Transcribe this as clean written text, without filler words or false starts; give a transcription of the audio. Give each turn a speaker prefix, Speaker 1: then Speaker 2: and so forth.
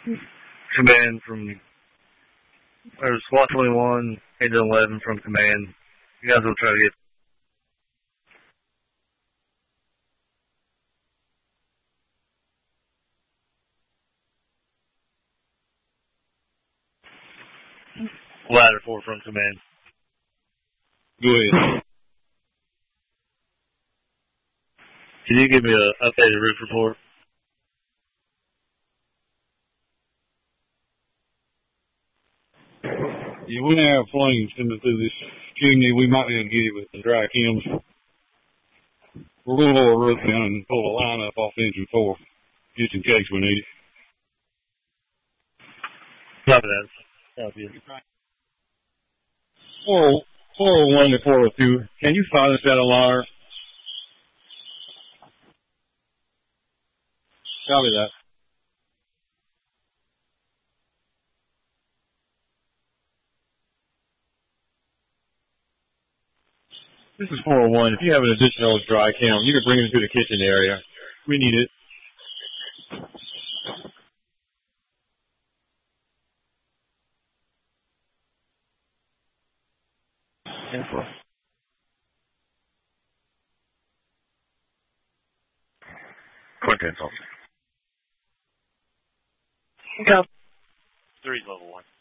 Speaker 1: Command from, or SWAT 21, Agent 11 from command. You guys will try to get ladder 4 from command.
Speaker 2: Go ahead.
Speaker 1: Can you give me an updated roof report?
Speaker 2: Yeah, we have flames coming through this chimney. We might be able to get it with some dry chems. We're going to lower the roof down and pull a line up off engine 4, just in case we need it.
Speaker 1: Copy that. Copy it.
Speaker 2: 401 to 402. Can you silence that alarm? Copy that. This is 401. If you have an additional dry cam, you can bring it to the kitchen area. We need it.
Speaker 1: Info. Contents officer.
Speaker 3: Go. 3 level 1.